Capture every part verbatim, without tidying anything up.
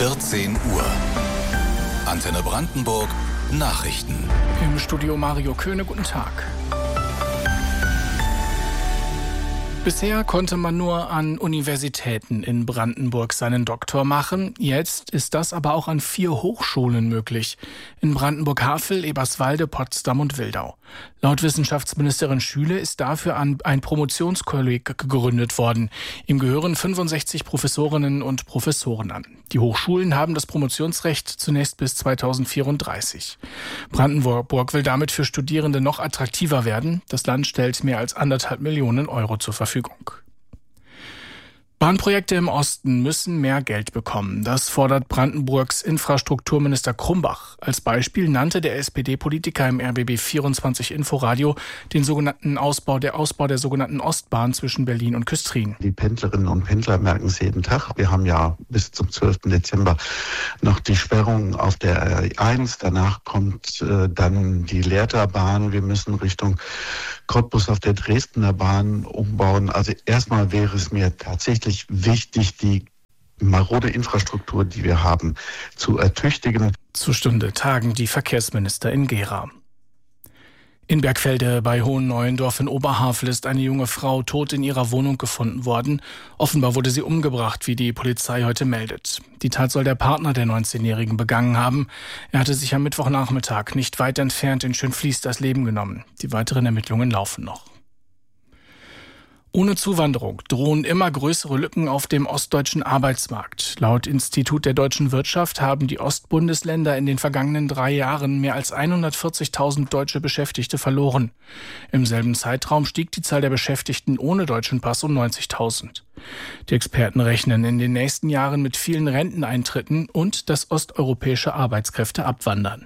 vierzehn Uhr. Antenne Brandenburg Nachrichten. Im Studio Mario Köhne, guten Tag. Bisher konnte man nur an Universitäten in Brandenburg seinen Doktor machen. Jetzt ist das aber auch an vier Hochschulen möglich. In Brandenburg-Havel, Eberswalde, Potsdam und Wildau. Laut Wissenschaftsministerin Schüle ist dafür ein Promotionskolleg gegründet worden. Ihm gehören fünfundsechzig Professorinnen und Professoren an. Die Hochschulen haben das Promotionsrecht zunächst bis zweitausendvierunddreißig. Brandenburg will damit für Studierende noch attraktiver werden. Das Land stellt mehr als anderthalb Millionen Euro zur Verfügung. Bahnprojekte im Osten müssen mehr Geld bekommen. Das fordert Brandenburgs Infrastrukturminister Krumbach. Als Beispiel nannte der S P D-Politiker im R B B vierundzwanzig Inforadio den sogenannten Ausbau der Ausbau der sogenannten Ostbahn zwischen Berlin und Küstrin. Die Pendlerinnen und Pendler merken es jeden Tag. Wir haben ja bis zum zwölften Dezember noch die Sperrung auf der R eins. Danach kommt äh, dann die Lehrterbahn. Wir müssen Richtung Cottbus auf der Dresdner Bahn umbauen. Also erstmal wäre es mir tatsächlich wichtig, die marode Infrastruktur, die wir haben, zu ertüchtigen. Zur Stunde tagen die Verkehrsminister in Gera. In Bergfelde bei Hohenneuendorf in Oberhavel ist eine junge Frau tot in ihrer Wohnung gefunden worden. Offenbar wurde sie umgebracht, wie die Polizei heute meldet. Die Tat soll der Partner der neunzehnjährigen begangen haben. Er hatte sich am Mittwochnachmittag nicht weit entfernt in Schönfließ das Leben genommen. Die weiteren Ermittlungen laufen noch. Ohne Zuwanderung drohen immer größere Lücken auf dem ostdeutschen Arbeitsmarkt. Laut Institut der deutschen Wirtschaft haben die Ostbundesländer in den vergangenen drei Jahren mehr als hundertvierzigtausend deutsche Beschäftigte verloren. Im selben Zeitraum stieg die Zahl der Beschäftigten ohne deutschen Pass um neunzigtausend. Die Experten rechnen in den nächsten Jahren mit vielen Renteneintritten und dass osteuropäische Arbeitskräfte abwandern.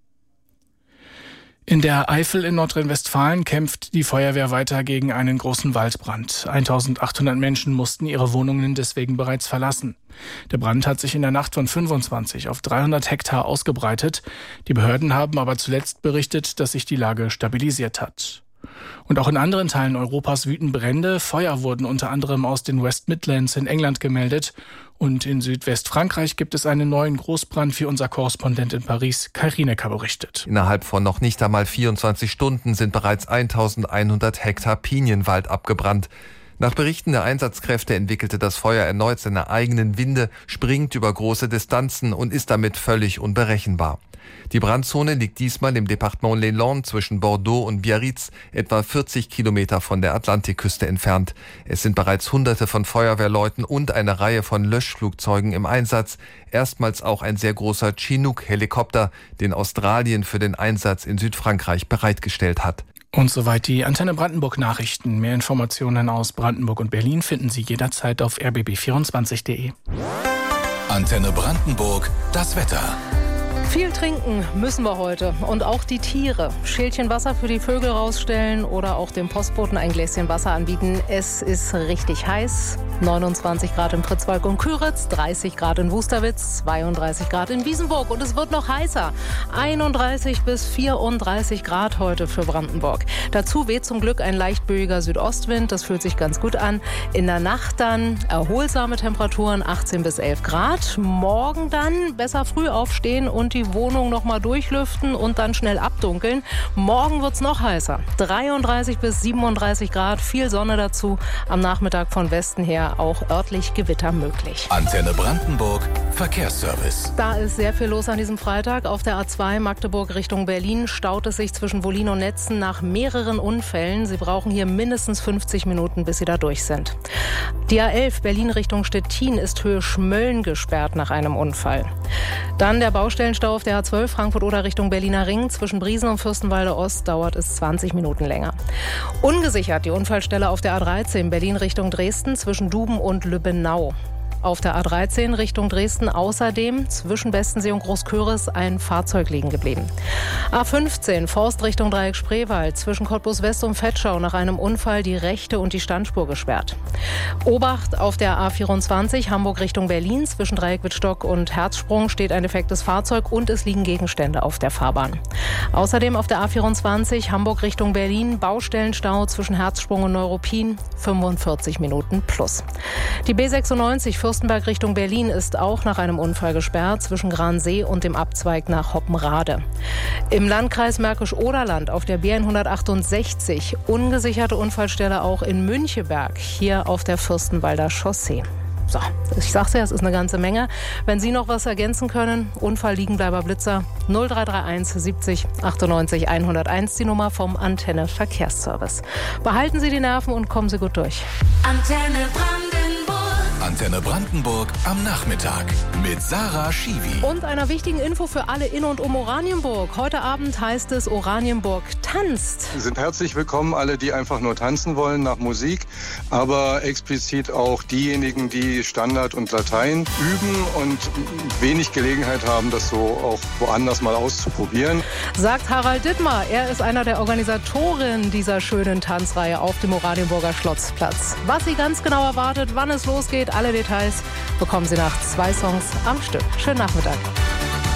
In der Eifel in Nordrhein-Westfalen kämpft die Feuerwehr weiter gegen einen großen Waldbrand. eintausendachthundert Menschen mussten ihre Wohnungen deswegen bereits verlassen. Der Brand hat sich in der Nacht von fünfundzwanzig auf dreihundert Hektar ausgebreitet. Die Behörden haben aber zuletzt berichtet, dass sich die Lage stabilisiert hat. Und auch in anderen Teilen Europas wüten Brände. Feuer wurden unter anderem aus den West Midlands in England gemeldet. Und in Südwestfrankreich gibt es einen neuen Großbrand, wie unser Korrespondent in Paris, Kai Rienecker, berichtet. Innerhalb von noch nicht einmal vierundzwanzig Stunden sind bereits eintausendeinhundert Hektar Pinienwald abgebrannt. Nach Berichten der Einsatzkräfte entwickelte das Feuer erneut seine eigenen Winde, springt über große Distanzen und ist damit völlig unberechenbar. Die Brandzone liegt diesmal im Departement Les Landes zwischen Bordeaux und Biarritz, etwa vierzig Kilometer von der Atlantikküste entfernt. Es sind bereits Hunderte von Feuerwehrleuten und eine Reihe von Löschflugzeugen im Einsatz. Erstmals auch ein sehr großer Chinook-Helikopter, den Australien für den Einsatz in Südfrankreich bereitgestellt hat. Und soweit die Antenne Brandenburg Nachrichten. Mehr Informationen aus Brandenburg und Berlin finden Sie jederzeit auf r b b vierundzwanzig punkt de. Antenne Brandenburg, das Wetter. Viel trinken müssen wir heute und auch die Tiere. Schälchen Wasser für die Vögel rausstellen oder auch dem Postboten ein Gläschen Wasser anbieten. Es ist richtig heiß. neunundzwanzig Grad in Pritzwalk und Küritz, dreißig Grad in Wusterwitz, zweiunddreißig Grad in Wiesenburg und es wird noch heißer. einunddreißig bis vierunddreißig Grad heute für Brandenburg. Dazu weht zum Glück ein leicht böiger Südostwind, das fühlt sich ganz gut an. In der Nacht dann erholsame Temperaturen, achtzehn bis elf Grad. Morgen dann besser früh aufstehen und die Wohnung noch mal durchlüften und dann schnell abdunkeln. Morgen wird's noch heißer. dreiunddreißig bis siebenunddreißig Grad, viel Sonne dazu. Am Nachmittag von Westen her auch örtlich Gewitter möglich. Antenne Brandenburg Verkehrsservice. Da ist sehr viel los an diesem Freitag. Auf der A zwei Magdeburg Richtung Berlin staut es sich zwischen Wollin und Netzen nach mehreren Unfällen. Sie brauchen hier mindestens fünfzig Minuten, bis Sie da durch sind. Die A elf Berlin Richtung Stettin ist Höhe Schmölln gesperrt nach einem Unfall. Dann der Baustellenstau auf der A zwölf Frankfurt-Oder Richtung Berliner Ring. Zwischen Briesen und Fürstenwalde Ost dauert es zwanzig Minuten länger. Ungesichert die Unfallstelle auf der A dreizehn Berlin Richtung Dresden zwischen Duben und Lübbenau. Auf der A dreizehn Richtung Dresden außerdem zwischen Bestensee und Großköris ein Fahrzeug liegen geblieben. A fünfzehn Forst Richtung Dreieck Spreewald zwischen Cottbus West und Vetschau nach einem Unfall die rechte und die Standspur gesperrt. Obacht auf der A vierundzwanzig Hamburg Richtung Berlin zwischen Dreieck Wittstock und Herzsprung steht ein defektes Fahrzeug und es liegen Gegenstände auf der Fahrbahn. Außerdem auf der A vierundzwanzig Hamburg Richtung Berlin Baustellenstau zwischen Herzsprung und Neuruppin fünfundvierzig Minuten plus. Die B sechsundneunzig Fürstenberg Richtung Berlin ist auch nach einem Unfall gesperrt zwischen Gransee und dem Abzweig nach Hoppenrade. Im Landkreis Märkisch-Oderland auf der B hundertachtundsechzig ungesicherte Unfallstelle auch in Müncheberg, hier auf der Fürstenwalder Chaussee. So, ich sag's ja, es ist eine ganze Menge. Wenn Sie noch was ergänzen können, Unfall Liegenbleiber Blitzer null drei drei eins siebzig achtundneunzig hunderteins, die Nummer vom Antenne Verkehrsservice. Behalten Sie die Nerven und kommen Sie gut durch. Antenne Brandenburg. Antenne Brandenburg am Nachmittag mit Sarah Schiwi. Und einer wichtigen Info für alle in und um Oranienburg. Heute Abend heißt es Oranienburg tanzt. Sie sind herzlich willkommen, alle, die einfach nur tanzen wollen nach Musik, aber explizit auch diejenigen, die Standard und Latein üben und wenig Gelegenheit haben, das so auch woanders mal auszuprobieren. Sagt Harald Dittmar. Er ist einer der Organisatoren dieser schönen Tanzreihe auf dem Oranienburger Schlotzplatz. Was Sie ganz genau erwartet, wann es losgeht, alle Details bekommen Sie nach zwei Songs am Stück. Schönen Nachmittag.